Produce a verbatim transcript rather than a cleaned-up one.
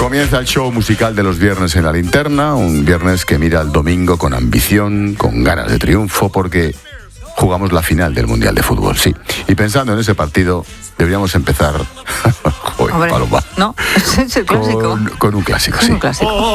Comienza el show musical de los viernes en la linterna, un viernes que mira al domingo con ambición, con ganas de triunfo, porque jugamos la final del Mundial de Fútbol, sí. Y pensando en ese partido, deberíamos empezar Joder, Hombre, Paloma. no, es el clásico. Con, con un clásico, Con sí. un clásico.